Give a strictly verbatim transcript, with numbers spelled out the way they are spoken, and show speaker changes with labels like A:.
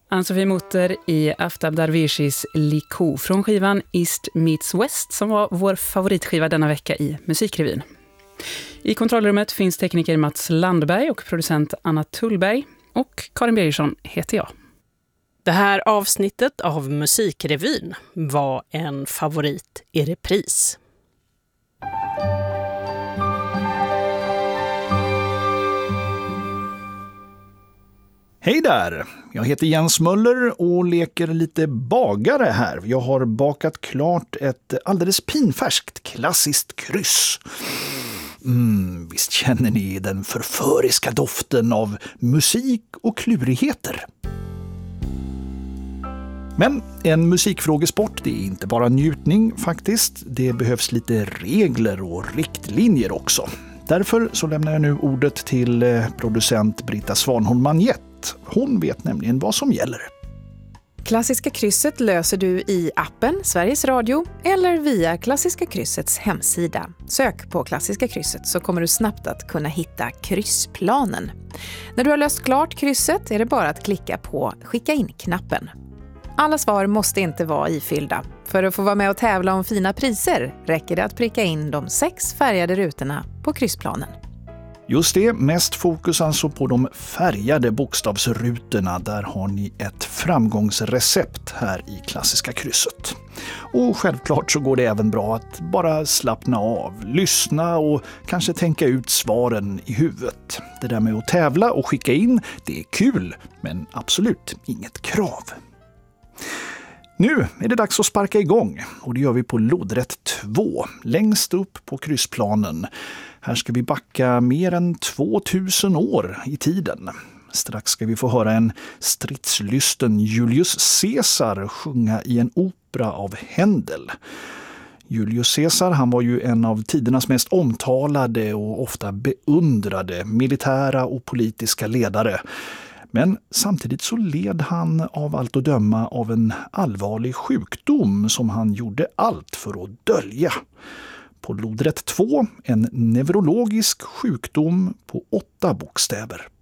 A: Ann-Sofie Mutter i Aftab Darvishis Liko från skivan East Meets West som var vår favoritskiva denna vecka i Musikrevyn. I kontrollrummet finns tekniker Mats Landberg och producent Anna Tullberg och Karin Birgersson heter jag.
B: Det här avsnittet av Musikrevyn var en favorit i repris.
C: Hej där! Jag heter Jens Möller och leker lite bagare här. Jag har bakat klart ett alldeles pinfärskt klassiskt kryss. Mm, visst känner ni den förföriska doften av musik och klurigheter? Men en musikfrågesport, det är inte bara njutning faktiskt. Det behövs lite regler och riktlinjer också. Därför så lämnar jag nu ordet till producent Britta Svanholm-Manjett. Hon vet nämligen vad som gäller.
D: Klassiska krysset löser du i appen Sveriges Radio eller via Klassiska kryssets hemsida. Sök på Klassiska krysset så kommer du snabbt att kunna hitta kryssplanen. När du har löst klart krysset är det bara att klicka på skicka in-knappen. Alla svar måste inte vara ifyllda. För att få vara med och tävla om fina priser räcker det att pricka in de sex färgade rutorna på kryssplanen.
C: Just det, mest fokus alltså på de färgade bokstavsrutorna. Där har ni ett framgångsrecept här i Klassiska krysset. Och självklart så går det även bra att bara slappna av, lyssna och kanske tänka ut svaren i huvudet. Det där med att tävla och skicka in, det är kul, men absolut inget krav. Nu är det dags att sparka igång och det gör vi på lodrätt två, längst upp på kryssplanen. Här ska vi backa mer än tvåtusen år i tiden. Strax ska vi få höra en stridslysten Julius Caesar sjunga i en opera av Händel. Julius Caesar, han var ju en av tidernas mest omtalade och ofta beundrade militära och politiska ledare. Men samtidigt så led han av allt att döma av en allvarlig sjukdom som han gjorde allt för att dölja. På lodrätt två, en neurologisk sjukdom på åtta bokstäver.